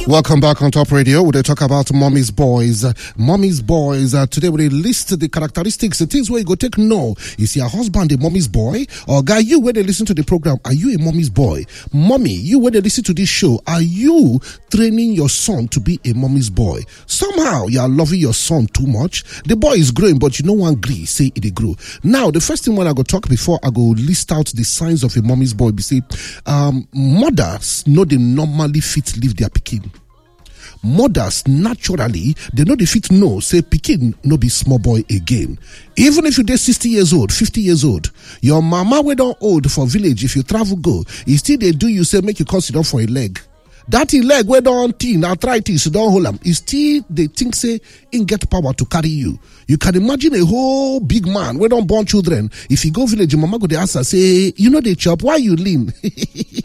Welcome back on Top Radio. We'll talk about mommy's boys. Mommy's boys. Today we'll list the characteristics, the things where you go take know. Is your husband a mommy's boy? Or guy, you when they listen to the program, are you a mommy's boy? Mommy, you when they listen to this show, are you training your son to be a mommy's boy? Somehow you are loving your son too much. The boy is growing, but you know one agree, say it grow. Now, the first thing when I go talk before I go list out the signs of a mommy's boy, be say, mothers know they normally fit leave their pikin. Mothers naturally they know the fit know say pikin no be small boy again. Even if you dey 60 years old, 50 years old, your mama wey don old for village, if you travel go, e still dey do you say make you consider for a leg. That leg wey don thin, arthritis don hold am, e still dey think say im get power to carry you. You can imagine a whole big man wey don born children. If you go village, your mama go dey ask her say, you know dey chop, why you lean?